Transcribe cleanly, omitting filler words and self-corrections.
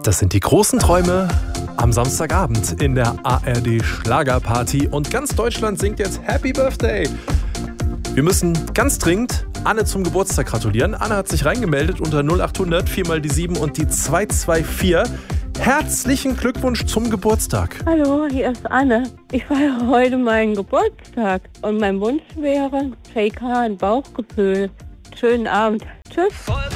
Das sind die großen Träume am Samstagabend in der ARD Schlagerparty und ganz Deutschland singt jetzt Happy Birthday. Wir müssen ganz dringend Anne zum Geburtstag gratulieren. Anne hat sich reingemeldet unter 0800 4 mal die 7 und die 224. Herzlichen Glückwunsch zum Geburtstag. Hallo, hier ist Anne. Ich feiere heute meinen Geburtstag und mein Wunsch wäre, JK ein Bauchgefühl. Schönen Abend. Tschüss.